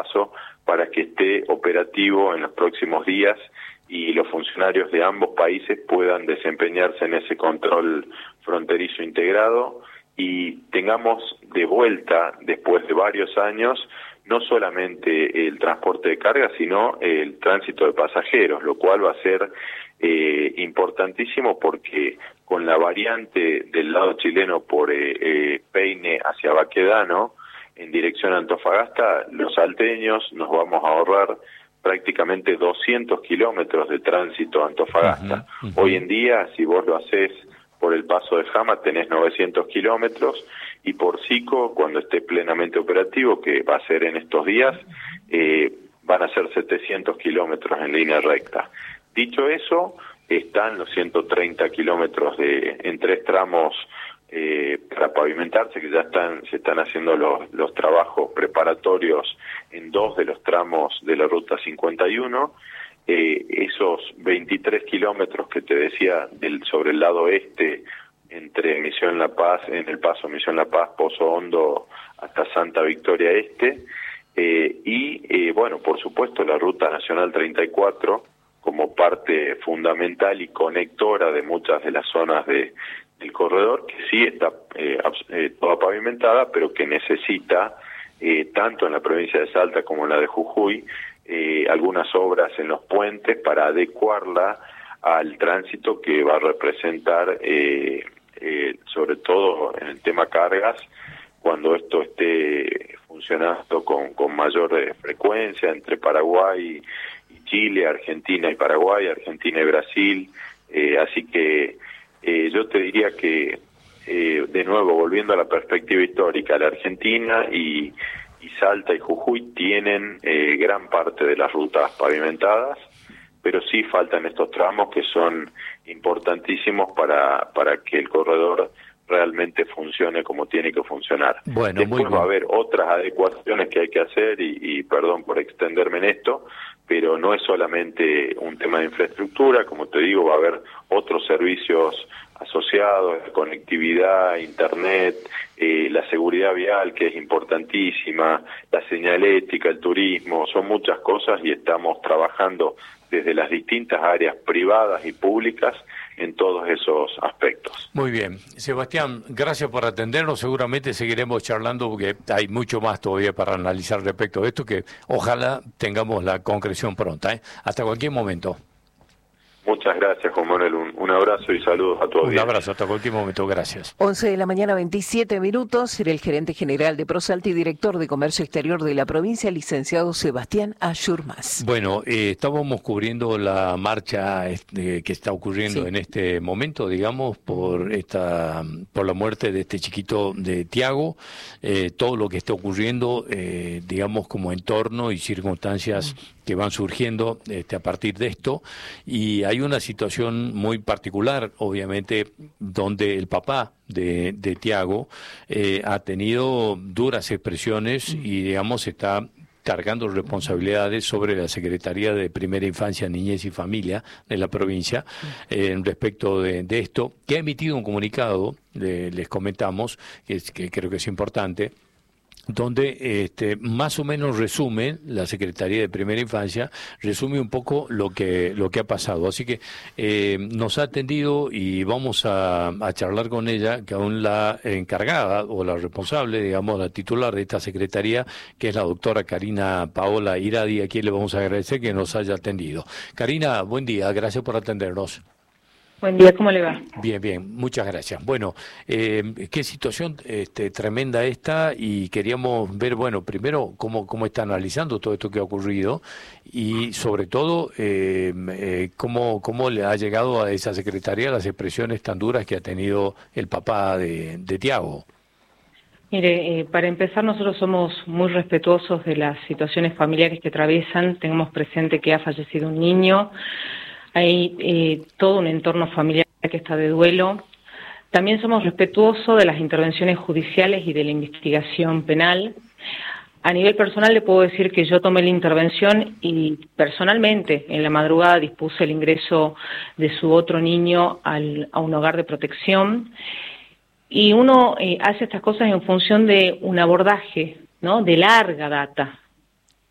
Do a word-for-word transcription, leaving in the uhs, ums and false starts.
paso para que esté operativo en los próximos días y los funcionarios de ambos países puedan desempeñarse en ese control fronterizo integrado y tengamos de vuelta, después de varios años, no solamente el transporte de carga, sino el tránsito de pasajeros, lo cual va a ser eh, importantísimo porque con la variante del lado chileno por eh, eh, Peine hacia Baquedano, en dirección a Antofagasta, los salteños nos vamos a ahorrar prácticamente doscientos kilómetros de tránsito a Antofagasta. Uh-huh, uh-huh. Hoy en día, si vos lo haces por el paso de Jama, tenés novecientos kilómetros, y por Sico, cuando esté plenamente operativo, que va a ser en estos días, eh, van a ser setecientos kilómetros en línea recta. Dicho eso, están los ciento treinta kilómetros de, en tres tramos eh, para pavimentarse, que ya están, se están haciendo los, los trabajos preparatorios en dos de los tramos de la Ruta cincuenta y uno, eh, esos veintitrés kilómetros que te decía del, sobre el lado este, entre Misión La Paz, en el paso Misión La Paz, Pozo Hondo, hasta Santa Victoria Este, eh, y eh, bueno, por supuesto la Ruta Nacional treinta y cuatro, como parte fundamental y conectora de muchas de las zonas de, del corredor, que sí está eh, eh, toda pavimentada, pero que necesita, eh, tanto en la provincia de Salta como en la de Jujuy, eh, algunas obras en los puentes para adecuarla al tránsito que va a representar, eh, eh, sobre todo en el tema cargas, cuando esto esté funcionando con, con mayor eh, frecuencia entre Paraguay y Chile, Argentina y Paraguay, Argentina y Brasil, eh, así que eh, yo te diría que, eh, de nuevo, volviendo a la perspectiva histórica, la Argentina y, y Salta y Jujuy tienen eh, gran parte de las rutas pavimentadas, pero sí faltan estos tramos que son importantísimos para, para que el corredor realmente funcione como tiene que funcionar. Bueno, Después muy va a haber otras adecuaciones que hay que hacer y, y perdón por extenderme en esto, pero no es solamente un tema de infraestructura, como te digo, va a haber otros servicios asociados, conectividad, internet, eh, la seguridad vial, que es importantísima, la señalética, el turismo, son muchas cosas y estamos trabajando desde las distintas áreas privadas y públicas en todos esos aspectos. Muy bien. Sebastián, gracias por atendernos. Seguramente seguiremos charlando porque hay mucho más todavía para analizar respecto a esto, que ojalá tengamos la concreción pronta, ¿eh? Hasta cualquier momento. Muchas gracias, Juan Manuel. Un, un abrazo y saludos a todos. Un abrazo, hasta cualquier momento. Gracias. once de la mañana, veintisiete minutos. Era el gerente general de Prosalta y director de Comercio Exterior de la provincia, licenciado Sebastián Ayurmas. Bueno, eh, estábamos cubriendo la marcha este, que está ocurriendo sí. en este momento, digamos, por esta por la muerte de este chiquito de Tiago, eh, todo lo que está ocurriendo, eh, digamos, como entorno y circunstancias mm. que van surgiendo este, a partir de esto, y hay una situación muy particular, obviamente, donde el papá de, de Tiago eh, ha tenido duras expresiones mm. y, digamos, está cargando responsabilidades sobre la Secretaría de Primera Infancia, Niñez y Familia de la provincia eh, respecto de, de esto, que ha emitido un comunicado, le, les comentamos, que, es, que creo que es importante, donde este, más o menos resume, la Secretaría de Primera Infancia, resume un poco lo que lo que ha pasado. Así que eh, nos ha atendido y vamos a, a charlar con ella, que aún la encargada o la responsable, digamos, la titular de esta Secretaría, que es la doctora Karina Paola Iradi, a quien le vamos a agradecer que nos haya atendido. Karina, buen día, gracias por atendernos. Buen día, ¿cómo le va? Bien, bien, muchas gracias. Bueno, eh, qué situación este, tremenda esta, y queríamos ver, bueno, primero cómo, cómo está analizando todo esto que ha ocurrido y sobre todo eh, eh, cómo, cómo le ha llegado a esa secretaría las expresiones tan duras que ha tenido el papá de, de Tiago. Mire, eh, para empezar, nosotros somos muy respetuosos de las situaciones familiares que atraviesan. Tenemos presente que ha fallecido un niño. Hay eh, todo un entorno familiar que está de duelo. También somos respetuosos de las intervenciones judiciales y de la investigación penal. A nivel personal le puedo decir que yo tomé la intervención y personalmente en la madrugada dispuse el ingreso de su otro niño al, a un hogar de protección. Y uno eh, hace estas cosas en función de un abordaje, ¿no?, de larga data.